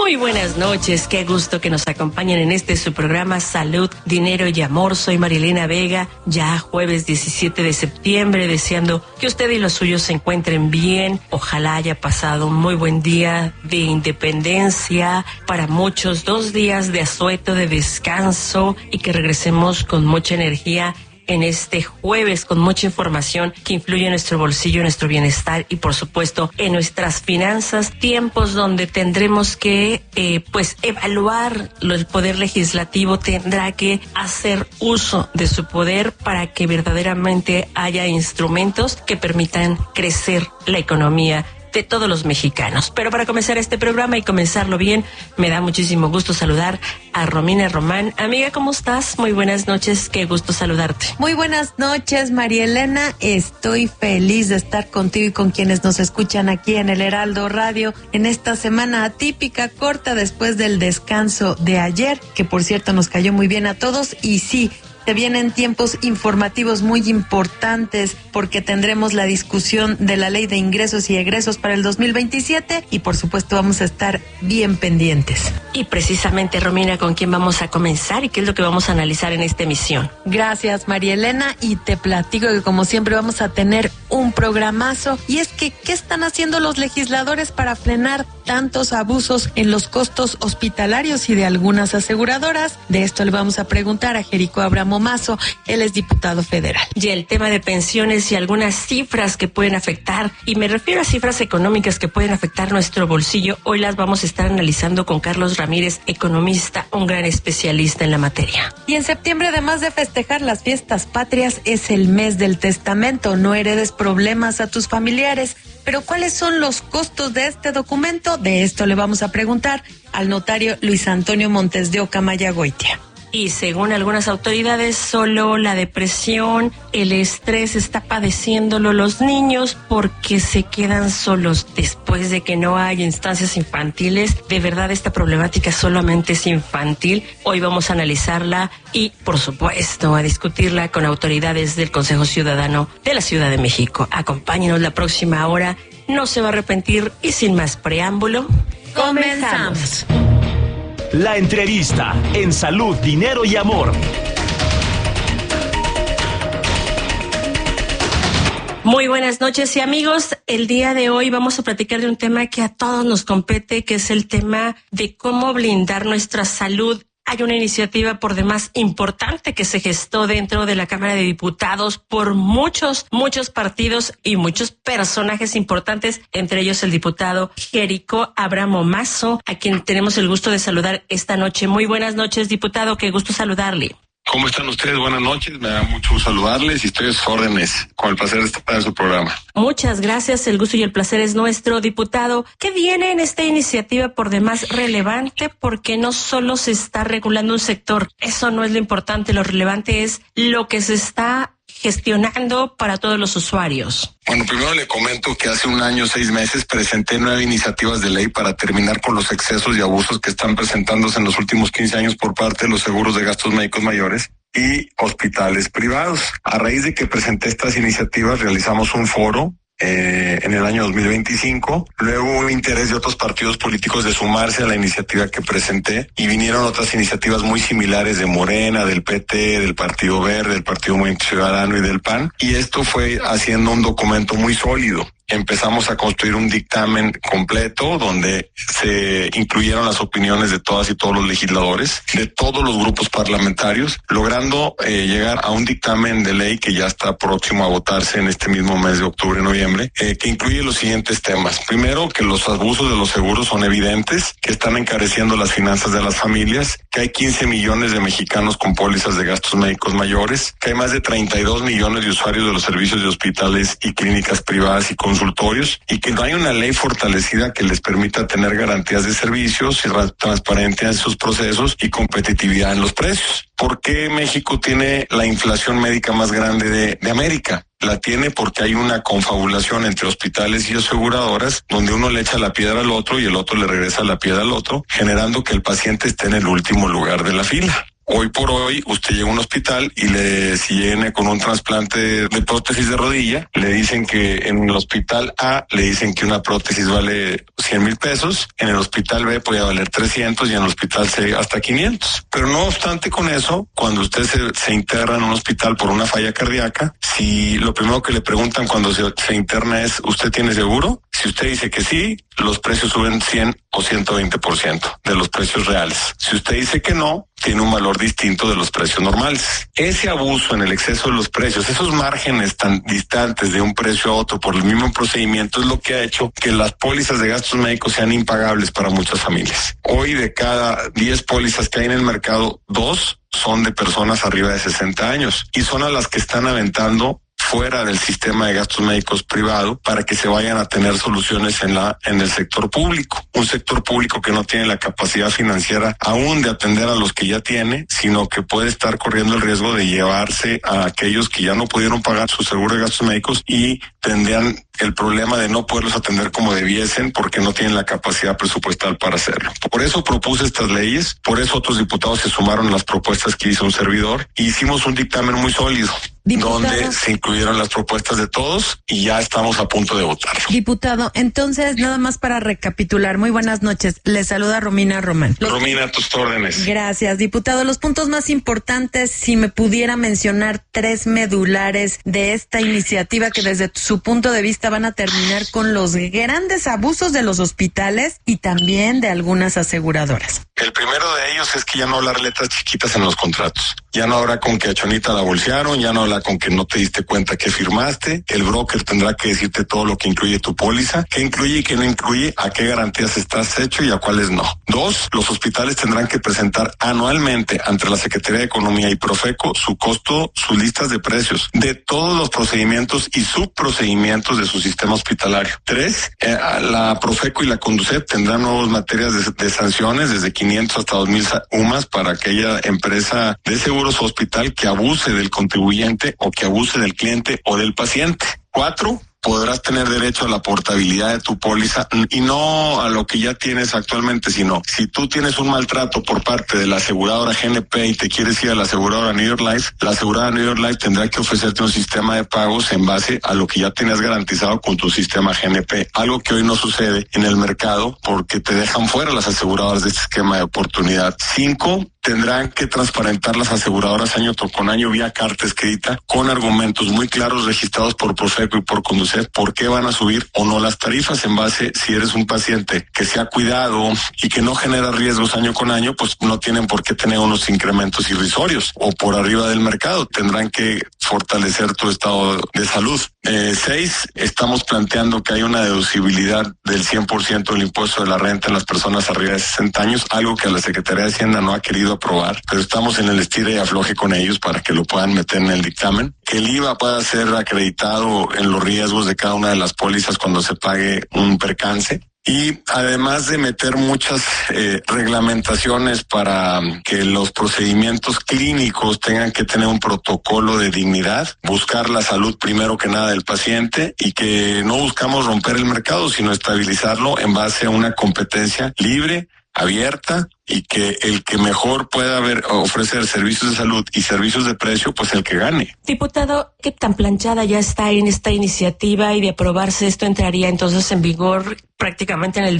Muy buenas noches, qué gusto que nos acompañen en su programa Salud, Dinero y Amor. Soy Marilena Vega, ya jueves 17 de septiembre, deseando que usted y los suyos se encuentren bien. Ojalá haya pasado un muy buen día de independencia, para muchos 2 días de asueto, de descanso, y que regresemos con mucha energía en este jueves, con mucha información que influye en nuestro bolsillo, en nuestro bienestar y por supuesto en nuestras finanzas. Tiempos donde tendremos que evaluar. El poder legislativo tendrá que hacer uso de su poder para que verdaderamente haya instrumentos que permitan crecer la economía de todos los mexicanos. Pero para comenzar este programa y comenzarlo bien, me da muchísimo gusto saludar a Romina Román. Amiga, ¿cómo estás? Muy buenas noches, qué gusto saludarte. Muy buenas noches, María Elena. Estoy feliz de estar contigo y con quienes nos escuchan aquí en el Heraldo Radio en esta semana atípica, corta después del descanso de ayer, que por cierto nos cayó muy bien a todos. Y sí, se vienen tiempos informativos muy importantes porque tendremos la discusión de la Ley de Ingresos y Egresos para el 2027 y por supuesto vamos a estar bien pendientes. Y precisamente, Romina, ¿con quién vamos a comenzar y qué es lo que vamos a analizar en esta emisión? Gracias, María Elena, y te platico que como siempre vamos a tener un programazo. Y es que, ¿qué están haciendo los legisladores para frenar tantos abusos en los costos hospitalarios y de algunas aseguradoras? De esto le vamos a preguntar a Jerico Abramo Mazo, él es diputado federal. Y el tema de pensiones y algunas cifras que pueden afectar, y me refiero a cifras económicas que pueden afectar nuestro bolsillo, hoy las vamos a estar analizando con Carlos Ramírez, economista, un gran especialista en la materia. Y en septiembre, además de festejar las fiestas patrias, es el mes del testamento. No heredes problemas a tus familiares. Pero ¿cuáles son los costos de este documento? De esto le vamos a preguntar al notario Luis Antonio Montes de Oca Mayagoitia. Y según algunas autoridades, solo la depresión, el estrés está padeciéndolo los niños porque se quedan solos después de que no hay instancias infantiles. De verdad, esta problemática solamente es infantil. Hoy vamos a analizarla y, por supuesto, a discutirla con autoridades del Consejo Ciudadano de la Ciudad de México. Acompáñenos la próxima hora, no se va a arrepentir y sin más preámbulo, comenzamos. La entrevista en Salud, Dinero y Amor. Muy buenas noches y amigos, el día de hoy vamos a platicar de un tema que a todos nos compete, que es el tema de cómo blindar nuestra salud. Hay una iniciativa por demás importante que se gestó dentro de la Cámara de Diputados por muchos partidos y muchos personajes importantes, entre ellos el diputado Jerico Abramo Mazo, a quien tenemos el gusto de saludar esta noche. Muy buenas noches, diputado, qué gusto saludarle. ¿Cómo están ustedes? Buenas noches, me da mucho gusto saludarles y estoy a sus órdenes, con el placer de estar en su programa. Muchas gracias, el gusto y el placer es nuestro, diputado. ¿Qué viene en esta iniciativa por demás relevante? Porque no solo se está regulando un sector, eso no es lo importante, lo relevante es lo que se está gestionando para todos los usuarios. Bueno, primero le comento que hace 1 año, 6 meses presenté 9 iniciativas de ley para terminar con los excesos y abusos que están presentándose en los últimos 15 años por parte de los seguros de gastos médicos mayores y hospitales privados. A raíz de que presenté estas iniciativas, realizamos un foro en el año 2025. Luego hubo interés de otros partidos políticos de sumarse a la iniciativa que presenté y vinieron otras iniciativas muy similares de Morena, del PT, del Partido Verde, del Partido Movimiento Ciudadano y del PAN. Y esto fue haciendo un documento muy sólido. Empezamos a construir un dictamen completo donde se incluyeron las opiniones de todas y todos los legisladores, de todos los grupos parlamentarios, logrando llegar a un dictamen de ley que ya está próximo a votarse en este mismo mes de octubre-noviembre, que incluye los siguientes temas. Primero, que los abusos de los seguros son evidentes, que están encareciendo las finanzas de las familias, que hay 15 millones de mexicanos con pólizas de gastos médicos mayores, que hay más de 32 millones de usuarios de los servicios de hospitales y clínicas privadas y consultorios, y que no hay una ley fortalecida que les permita tener garantías de servicios y transparencia en sus procesos y competitividad en los precios. ¿Por qué México tiene la inflación médica más grande de América? La tiene porque hay una confabulación entre hospitales y aseguradoras donde uno le echa la piedra al otro y el otro le regresa la piedra al otro, generando que el paciente esté en el último lugar de la fila. Hoy por hoy, usted llega a un hospital y si viene con un trasplante de prótesis de rodilla, le dicen que en el hospital A le dicen que una prótesis vale 100,000 pesos, en el hospital B puede valer 300 y en el hospital C hasta 500. Pero no obstante con eso, cuando usted se interna en un hospital por una falla cardíaca, si lo primero que le preguntan cuando se interna es ¿usted tiene seguro? Si usted dice que sí, los precios suben 100 o 120% de los precios reales. Si usted dice que no, tiene un valor distinto de los precios normales. Ese abuso en el exceso de los precios, esos márgenes tan distantes de un precio a otro por el mismo procedimiento, es lo que ha hecho que las pólizas de gastos médicos sean impagables para muchas familias. Hoy, de cada 10 pólizas que hay en el mercado, 2 son de personas arriba de 60 años y son a las que están aventando fuera del sistema de gastos médicos privado para que se vayan a tener soluciones en el sector público. Un sector público que no tiene la capacidad financiera aún de atender a los que ya tiene, sino que puede estar corriendo el riesgo de llevarse a aquellos que ya no pudieron pagar su seguro de gastos médicos y tendrían el problema de no poderlos atender como debiesen porque no tienen la capacidad presupuestal para hacerlo. Por eso propuse estas leyes, por eso otros diputados se sumaron a las propuestas que hizo un servidor y hicimos un dictamen muy sólido. Diputado, donde se incluyeron las propuestas de todos y ya estamos a punto de votar. Diputado, entonces, nada más para recapitular, muy buenas noches. Le saluda Romina Román. Romina, a tus órdenes. Gracias, diputado. Los puntos más importantes, si me pudiera mencionar 3 medulares de esta iniciativa que desde su punto de vista van a terminar con los grandes abusos de los hospitales y también de algunas aseguradoras. El primero de ellos es que ya no habrá letras chiquitas en los contratos. Ya no habrá con que a Chonita la bolsearon, ya no habrá con que no te diste cuenta que firmaste. El broker tendrá que decirte todo lo que incluye tu póliza, qué incluye y qué no incluye, a qué garantías estás hecho y a cuáles no. 2, los hospitales tendrán que presentar anualmente ante la Secretaría de Economía y Profeco su costo, sus listas de precios de todos los procedimientos y subprocedimientos de su sistema hospitalario. 3, la Profeco y la Conducet tendrán nuevas materias de sanciones desde 500 hasta 2,000 UMAS para aquella empresa de seguros o hospital que abuse del contribuyente o que abuse del cliente o del paciente. 4, podrás tener derecho a la portabilidad de tu póliza y no a lo que ya tienes actualmente, sino si tú tienes un maltrato por parte de la aseguradora GNP y te quieres ir a la aseguradora New York Life, la aseguradora New York Life tendrá que ofrecerte un sistema de pagos en base a lo que ya tenías garantizado con tu sistema GNP, algo que hoy no sucede en el mercado porque te dejan fuera las aseguradoras de este esquema de oportunidad. 5, tendrán que transparentar las aseguradoras año con año vía carta escrita con argumentos muy claros registrados por Profeco y por Conducet por qué van a subir o no las tarifas en base si eres un paciente que se ha cuidado y que no genera riesgos año con año, pues no tienen por qué tener unos incrementos irrisorios o por arriba del mercado. Tendrán que fortalecer tu estado de salud. 6, estamos planteando que hay una deducibilidad del 100% del impuesto de la renta en las personas arriba de 60 años, algo que la Secretaría de Hacienda no ha querido aprobar, pero estamos en el estire y afloje con ellos para que lo puedan meter en el dictamen. Que el IVA pueda ser acreditado en los riesgos de cada una de las pólizas cuando se pague un percance. Y además de meter muchas reglamentaciones para que los procedimientos clínicos tengan que tener un protocolo de dignidad, buscar la salud primero que nada del paciente y que no buscamos romper el mercado, sino estabilizarlo en base a una competencia libre, abierta y que el que mejor pueda ofrecer servicios de salud y servicios de precio, pues el que gane. Diputado, ¿qué tan planchada ya está en esta iniciativa y de aprobarse esto entraría entonces en vigor prácticamente en el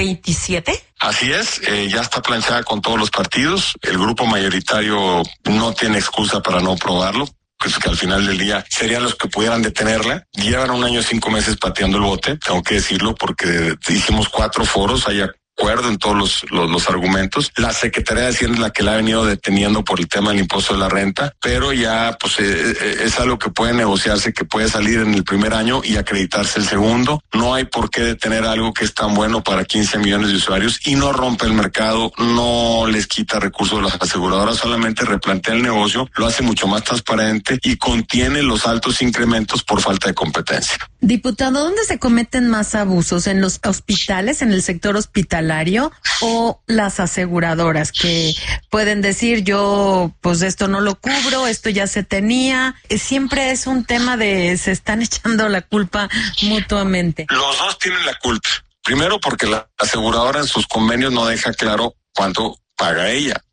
2027? Así es, ya está planchada con todos los partidos. El grupo mayoritario no tiene excusa para no aprobarlo. Pues que al final del día serían los que pudieran detenerla. Llevan 1 año 5 meses pateando el bote, tengo que decirlo, porque hicimos 4 foros, hay acuerdo en todos los argumentos. La Secretaría de Hacienda es la que la ha venido deteniendo por el tema del impuesto de la renta, pero ya pues es algo que puede negociarse, que puede salir en el primer año y acreditarse el segundo. No hay por qué detener algo que es tan bueno para 15 millones de usuarios y no rompe el mercado, no les quita recursos a las aseguradoras, solamente replantea el negocio, lo hace mucho más transparente y contiene los altos incrementos por falta de competencia. Diputado, ¿dónde se cometen más abusos? ¿En los hospitales, en el sector hospitalario o las aseguradoras que pueden decir yo pues esto no lo cubro, esto ya se tenía? Siempre es un tema de se están echando la culpa mutuamente. Los dos tienen la culpa. Primero porque la aseguradora en sus convenios no deja claro cuánto paga ella.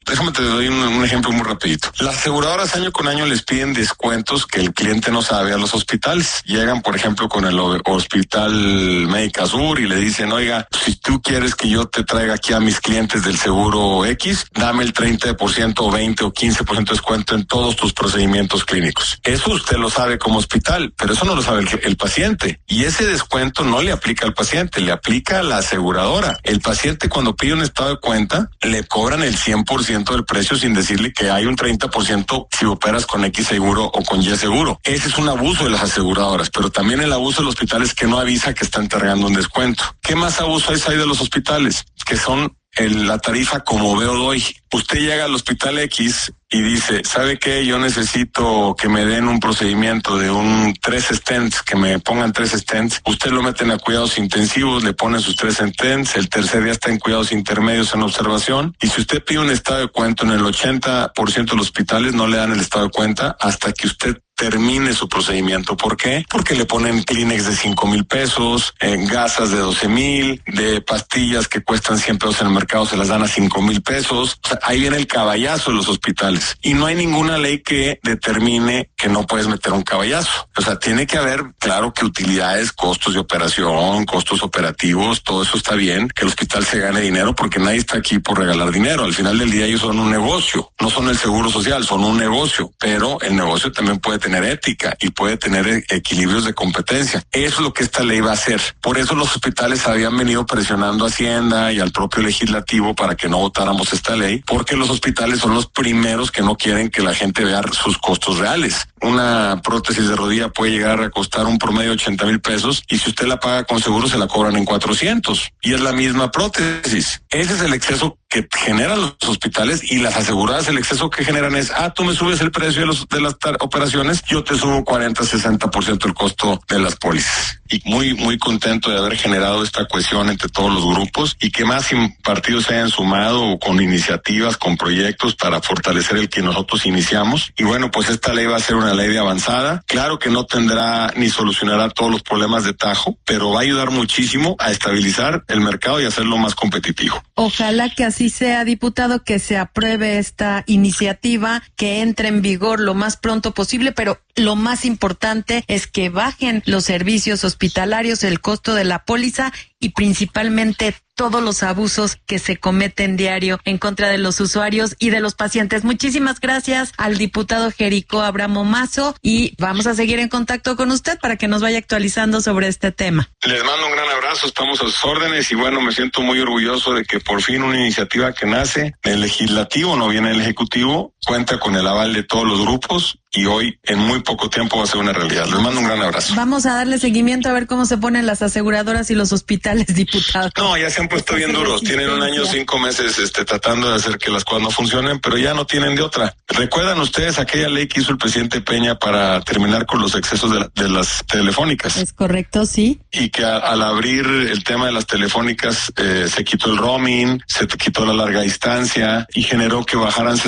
Déjame te doy un ejemplo muy rapidito. Las aseguradoras año con año les piden descuentos que el cliente no sabe a los hospitales. Llegan, por ejemplo, con el Hospital Médica Sur y le dicen, oiga, si tú quieres que yo te traiga aquí a mis clientes del seguro X, dame el 30% o 20 o 15% de descuento en todos tus procedimientos clínicos. Eso usted lo sabe como hospital, pero eso no lo sabe el paciente. Y ese descuento no le aplica al paciente, le aplica a la aseguradora. El paciente cuando pide un estado de cuenta, le cobran el 100% del precio sin decirle que hay un 30% si operas con X seguro o con Y seguro. Ese es un abuso de las aseguradoras, pero también el abuso de los hospitales que no avisa que está entregando un descuento. ¿Qué más abusos hay de los hospitales? Que son la tarifa como veo doy. Usted llega al hospital X y dice, ¿sabe qué? Yo necesito que me den un procedimiento de 3 stents, que me pongan 3 stents. Usted lo meten a cuidados intensivos, le ponen sus 3 stents, el tercer día está en cuidados intermedios en observación. Y si usted pide un estado de cuenta, en el 80% de los hospitales no le dan el estado de cuenta hasta que usted termine su procedimiento. ¿Por qué? Porque le ponen Kleenex de 5,000 pesos, gasas de 12,000, de pastillas que cuestan 100 pesos en el mercado se las dan a 5,000 pesos. O sea, ahí viene el caballazo de los hospitales. Y no hay ninguna ley que determine que no puedes meter un caballazo. O sea, tiene que haber, claro, que utilidades, costos de operación, costos operativos, todo eso está bien, que el hospital se gane dinero porque nadie está aquí por regalar dinero. Al final del día ellos son un negocio, no son el seguro social, son un negocio, pero el negocio también puede tener ética y puede tener equilibrios de competencia. Eso es lo que esta ley va a hacer. Por eso los hospitales habían venido presionando a Hacienda y al propio legislativo para que no votáramos esta ley, porque los hospitales son los primeros que no quieren que la gente vea sus costos reales. Una prótesis de rodilla puede llegar a costar un promedio de 80,000 pesos y si usted la paga con seguro se la cobran en 400 y es la misma prótesis. Ese es el exceso que generan los hospitales y las aseguradoras. El exceso que generan es, tú me subes el precio de las operaciones, yo te subo 40-60% el costo de las pólizas. Y muy contento de haber generado esta cohesión entre todos los grupos y que más partidos se hayan sumado con iniciativas, con proyectos para fortalecer el que nosotros iniciamos. Y bueno, pues esta ley va a ser una ley de avanzada. Claro que no tendrá ni solucionará todos los problemas de tajo, pero va a ayudar muchísimo a estabilizar el mercado y hacerlo más competitivo. Ojalá que así sea, diputado, que se apruebe esta iniciativa, que entre en vigor lo más pronto posible, pero lo más importante es que bajen los servicios hospitalarios, el costo de la póliza y principalmente todos los abusos que se cometen diario en contra de los usuarios y de los pacientes. Muchísimas gracias al diputado Jerico Abramo Mazo y vamos a seguir en contacto con usted para que nos vaya actualizando sobre este tema. Les mando un gran abrazo, estamos a sus órdenes y bueno, me siento muy orgulloso de que por fin una iniciativa que nace del legislativo, no viene del ejecutivo, cuenta con el aval de todos los grupos y hoy en muy poco tiempo va a ser una realidad. Les mando un gran abrazo. Vamos a darle seguimiento a ver cómo se ponen las aseguradoras y los hospitales, diputado. No, ya se han puesto bien duros. Tienen 1 año, 5 meses tratando de hacer que las cosas no funcionen, pero ya no tienen de otra. ¿Recuerdan ustedes aquella ley que hizo el presidente Peña para terminar con los excesos de las telefónicas? Es correcto, sí. Y que al abrir el tema de las telefónicas se quitó el roaming, se quitó la larga distancia y generó que bajaran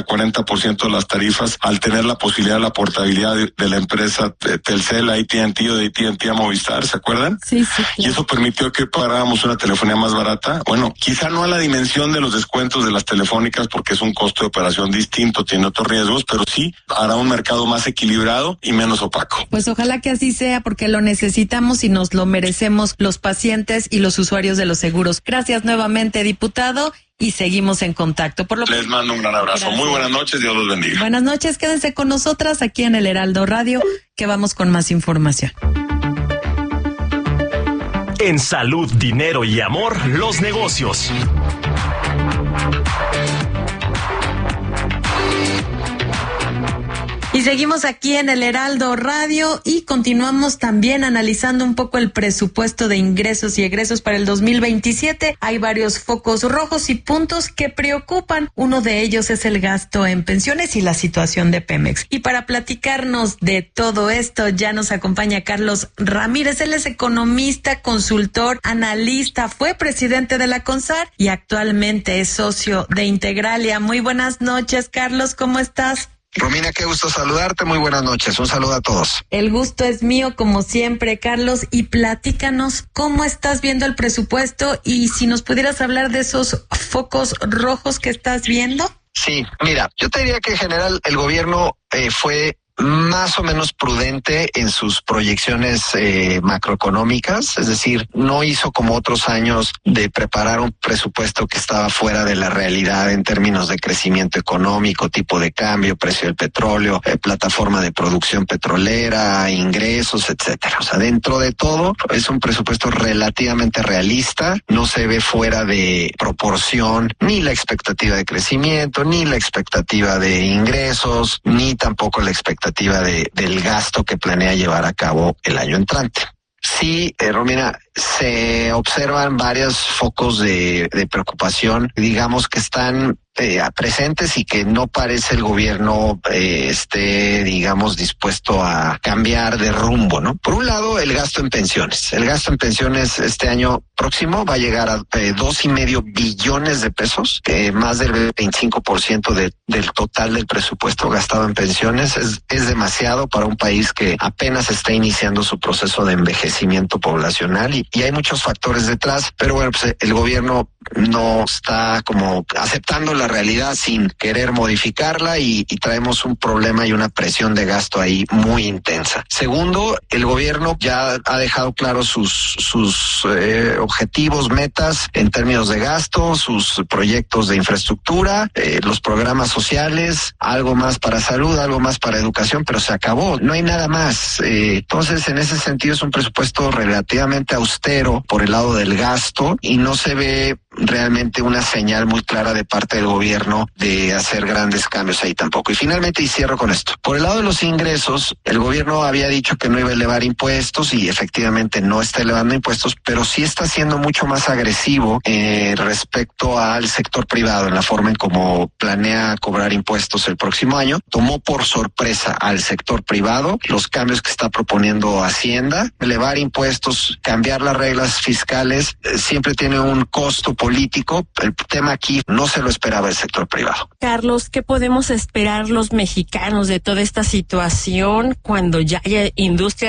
60-40% las tarifas al tener la posibilidad de la portabilidad de la empresa Telcel, AT&T o de AT&T a Movistar, ¿se acuerdan? Sí, sí. Claro. Y eso permitió que pagáramos una telefonía más barata. Bueno, quizá no a la dimensión de los descuentos de las telefónicas porque es un costo de operación distinto, tiene otros riesgos, pero sí hará un mercado más equilibrado y menos opaco. Pues ojalá que así sea porque lo necesitamos y nos lo merecemos los pacientes y los usuarios de los seguros. Gracias nuevamente, diputado. Y seguimos en contacto. Les mando un gran abrazo. Gracias. Muy buenas noches. Dios los bendiga. Buenas noches. Quédense con nosotras aquí en el Heraldo Radio, que vamos con más información. En salud, dinero y amor, los negocios. Y seguimos aquí en el Heraldo Radio y continuamos también analizando un poco el presupuesto de ingresos y egresos para el 2027. Hay varios focos rojos y puntos que preocupan. Uno de ellos es el gasto en pensiones y la situación de Pemex. Y para platicarnos de todo esto ya nos acompaña Carlos Ramírez. Él es economista, consultor, analista, fue presidente de la CONSAR y actualmente es socio de Integralia. Muy buenas noches, Carlos, ¿cómo estás? Romina, qué gusto saludarte, muy buenas noches, un saludo a todos. El gusto es mío como siempre, Carlos, y platícanos cómo estás viendo el presupuesto y si nos pudieras hablar de esos focos rojos que estás viendo. Sí, mira, yo te diría que en general el gobierno fue más o menos prudente en sus proyecciones macroeconómicas, es decir, no hizo como otros años de preparar un presupuesto que estaba fuera de la realidad en términos de crecimiento económico, tipo de cambio, precio del petróleo, plataforma de producción petrolera, ingresos, etcétera. O sea, dentro de todo es un presupuesto relativamente realista, no se ve fuera de proporción ni la expectativa de crecimiento, ni la expectativa de ingresos, ni tampoco la expectativa del gasto que planea llevar a cabo el año entrante. Sí, Romina, se observan varios focos de preocupación, digamos que están presentes y que no parece el gobierno esté, digamos, dispuesto a cambiar de rumbo, ¿no? Por un lado, el gasto en pensiones. El gasto en pensiones este año próximo va a llegar a 2.5 billones de pesos, más del 25% del total del presupuesto gastado en pensiones. Es demasiado para un país que apenas está iniciando su proceso de envejecimiento poblacional y hay muchos factores detrás, pero bueno, pues el gobierno no está como aceptando la realidad sin querer modificarla y traemos un problema y una presión de gasto ahí muy intensa. Segundo, el gobierno ya ha dejado claro sus objetivos, metas en términos de gasto, sus proyectos de infraestructura, los programas sociales, algo más para salud, algo más para educación, pero se acabó, no hay nada más. Entonces, en ese sentido es un presupuesto relativamente austero por el lado del gasto y no se ve realmente una señal muy clara de parte del gobierno de hacer grandes cambios ahí tampoco. Y finalmente, y cierro con esto, por el lado de los ingresos, el gobierno había dicho que no iba a elevar impuestos y efectivamente no está elevando impuestos, pero sí está siendo mucho más agresivo respecto al sector privado en la forma en cómo planea cobrar impuestos el próximo año. Tomó por sorpresa al sector privado los cambios que está proponiendo Hacienda. Elevar impuestos, cambiar las reglas fiscales, siempre tiene un costo político. El tema aquí no se lo esperaba el sector privado. Carlos, ¿qué podemos esperar los mexicanos de toda esta situación cuando ya haya industria